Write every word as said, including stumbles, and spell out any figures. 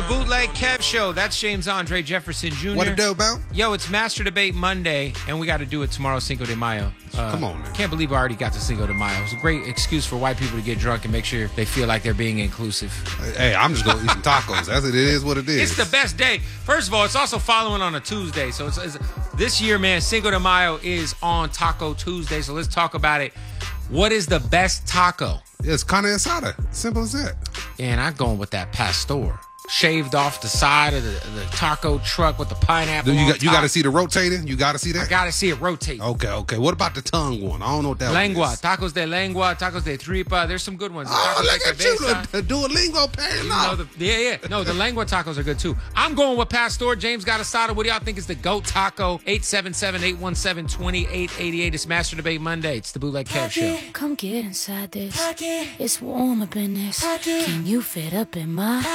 The Bootleg Kev Show. That's James Andre Jefferson Junior What a dope, about? Yo, it's Master Debate Monday, and we got to do it tomorrow, Cinco de Mayo. Uh, Come on, man. Can't believe I already got to Cinco de Mayo. It's a great excuse for white people to get drunk and make sure they feel like they're being inclusive. Hey, I'm just going to eat some tacos. That's it. It is what it is. It's the best day. First of all, it's also following on a Tuesday. So it's, it's this year, man, Cinco de Mayo is on Taco Tuesday. So let's talk about it. What is the best taco? It's carne asada. Simple as that. And I'm going with that pastor. Shaved off the side of the, the taco truck with the pineapple. Do you on got you top. got to see the rotating? You got to see that? I got to see it rotate. Okay, okay. What about the tongue one? I don't know what that Lengua, one is. tacos de lengua, tacos de tripa. There's some good ones. Oh, Tacos look de at you. cabeza. The Duolingo paying You know, off. the, yeah, yeah. No, the lengua tacos are good too. I'm going with Pastor. James got asada. What do y'all think is the GOAT taco? eight seven seven, eight one seven, two eight eight eight. It's Master Debate Monday. It's the Bootleg Kev Show. Come get inside this. It's warm up in this. Can you fit up in my